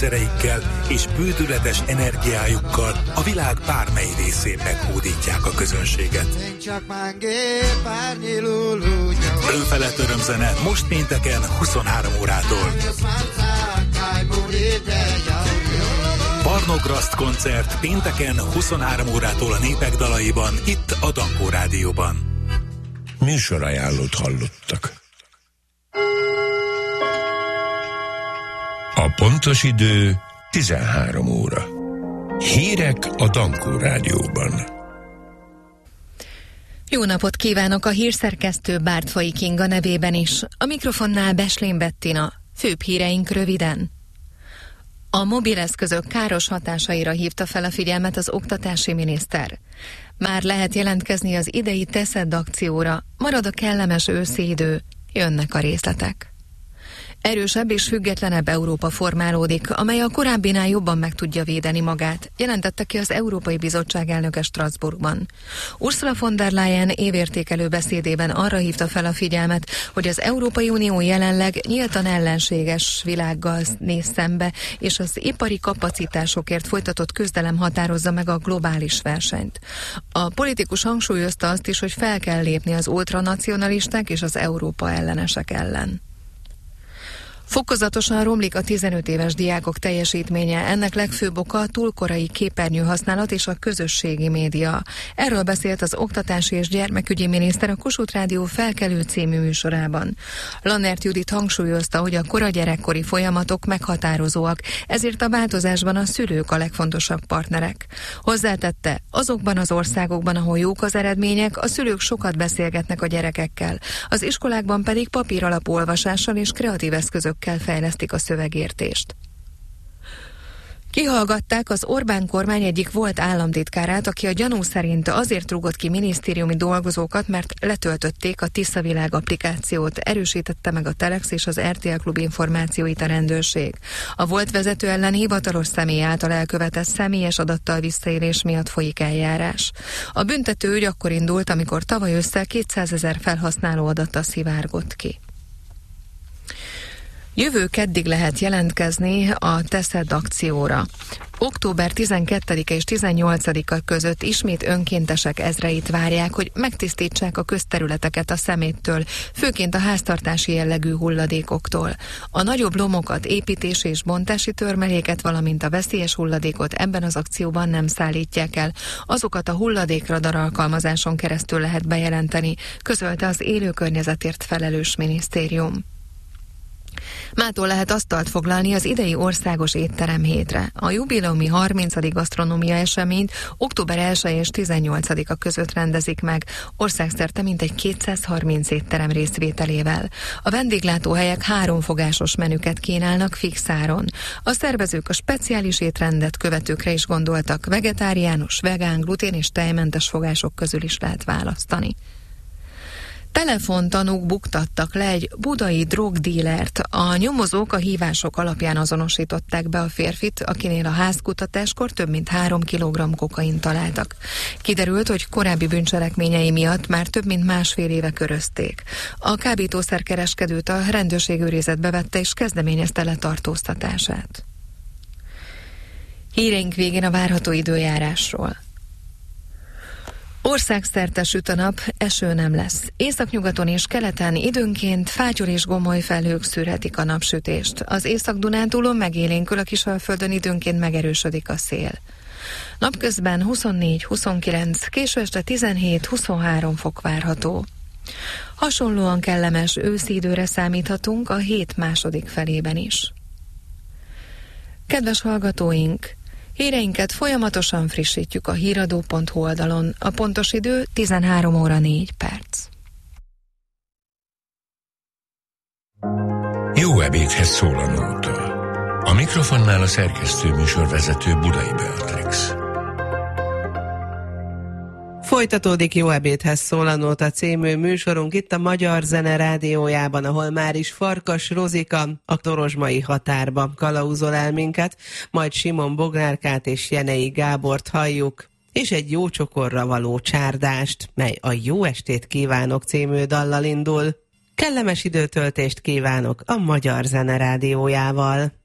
szereikkel és bődületes energiájukkal a világ bármely részén meghódítják a közönséget. Önfelett örömzene most pénteken 23 órától. Barnograszt koncert pénteken 23 órától a Népek dalaiban, itt a Dankó Rádióban. Műsorajánlót hallottak. A pontos idő 13 óra. Hírek a Dankó Rádióban. Jó napot kívánok a hírszerkesztő Bártfai Kinga nevében is. A mikrofonnál Beslén Bettina. Főbb híreink röviden. A mobileszközök káros hatásaira hívta fel a figyelmet az oktatási miniszter. Már lehet jelentkezni az idei Teszed akcióra, marad a kellemes őszi idő, jönnek a részletek. Erősebb és függetlenebb Európa formálódik, amely a korábbinál jobban meg tudja védeni magát, jelentette ki az Európai Bizottság elnöke Strasbourgban. Ursula von der Leyen évértékelő beszédében arra hívta fel a figyelmet, hogy az Európai Unió jelenleg nyíltan ellenséges világgal néz szembe, és az ipari kapacitásokért folytatott küzdelem határozza meg a globális versenyt. A politikus hangsúlyozta azt is, hogy fel kell lépni az ultranacionalisták és az Európa ellenesek ellen. Fokozatosan romlik a 15 éves diákok teljesítménye, ennek legfőbb oka a túl korai képernyőhasználat és a közösségi média. Erről beszélt az Oktatási és Gyermekügyi Miniszter a Kossuth Rádió Felkelő című műsorában. Lannert Judit hangsúlyozta, hogy a kora gyerekkori folyamatok meghatározóak, ezért a változásban a szülők a legfontosabb partnerek. Hozzátette, azokban az országokban, ahol jók az eredmények, a szülők sokat beszélgetnek a gyerekekkel, az iskolákban pedig papíralapú olvasással és kreatív eszközökkel fejlesztik a szövegértést. Kihallgatták az Orbán kormány egyik volt államtitkárát, aki a gyanú szerint azért rúgott ki minisztériumi dolgozókat, mert letöltötték a Tiszavilág applikációt, erősítette meg a Telex és az RTL Klub információit a rendőrség. A volt vezető ellen hivatalos személy által elkövetett személyes adattal visszaélés miatt folyik eljárás. A büntető ügy akkor indult, amikor tavaly ősszel 200 000 felhasználó adata szivárgott ki. Jövő keddig lehet jelentkezni a Teszed akcióra. Október 12-e és 18-a között ismét önkéntesek ezreit várják, hogy megtisztítsák a közterületeket a szeméttől, főként a háztartási jellegű hulladékoktól. A nagyobb lomokat, építési és bontási törmeléket, valamint a veszélyes hulladékot ebben az akcióban nem szállítják el. Azokat a hulladékradar alkalmazáson keresztül lehet bejelenteni, közölte az élő környezetért felelős minisztérium. Mától lehet asztalt foglalni az idei országos étterem hétre. A jubileumi 30. gasztronómia eseményt október 1 és 18-a között rendezik meg, országszerte mintegy 230 étterem részvételével. A vendéglátóhelyek 3 fogásos menüket kínálnak fix áron. A szervezők a speciális étrendet követőkre is gondoltak, vegetáriánus, vegán, glutén és tejmentes fogások közül is lehet választani. Telefontanúk buktattak le egy budai drogdílert. A nyomozók a hívások alapján azonosították be a férfit, akinél a házkutatáskor több mint 3 kg kokaint találtak. Kiderült, hogy korábbi bűncselekményei miatt már több mint másfél éve körözték. A kábítószerkereskedőt a rendőrség őrizetbe vette és kezdeményezte letartóztatását. Híreink végén a várható időjárásról. Országszerte süt a nap, eső nem lesz. Északnyugaton és keleten időnként fátyol és gomoly felhők szűrhetik a napsütést. Az Észak-Dunántúlon megélénkül, a Kisalföldön időnként megerősödik a szél. Napközben 24-29, késő este 17-23 fok várható. Hasonlóan kellemes őszi időre számíthatunk a hét második felében is. Kedves hallgatóink! Híreinket folyamatosan frissítjük a híradó.hu oldalon. A pontos idő 13 óra 4 perc. Jó ebédhez szól a nóta. A mikrofonnál a szerkesztő műsorvezető Budai Beatrix. Folytatódik Jó ebédhez szól a nóta című műsorunk itt a Magyar Zene Rádiójában, ahol már is Farkas Rozika a Torozsmai határba kalauzol el minket, majd Simon Bognárkát és Jenei Gábort halljuk, és egy jó csokorra való csárdást, mely a Jó estét kívánok című dallal indul. Kellemes időtöltést kívánok a Magyar Zene Rádiójával.